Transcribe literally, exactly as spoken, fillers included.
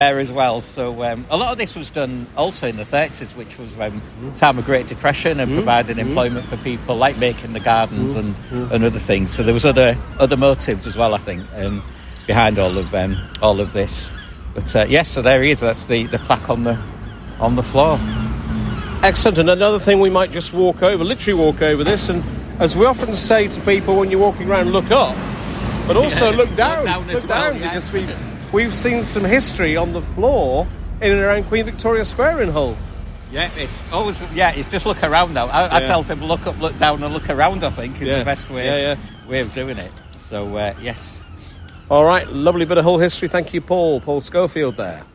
there as well. So um, a lot of this was done also in the thirties, which was um, mm. time of Great Depression and mm. providing mm. employment for people, like making the gardens mm. and, mm. and other things. So there was other other motives as well, I think, um, behind all of um, all of this. But uh, yes, so there he is. That's the, the plaque on the on the floor. Excellent. And another thing, we might just walk over, literally walk over this, and as we often say to people when you're walking around, look up, but also yeah, look down, look down, look down well, yeah. because we've we've seen some history on the floor in and around Queen Victoria Square in Hull. Yeah, it's always yeah. It's just look around now. I, yeah. I tell people look up, look down, and look around. I think is yeah. the best way yeah, yeah. way of doing it. So uh, yes. All right, lovely bit of Hull history. Thank you, Paul. Paul Schofield there.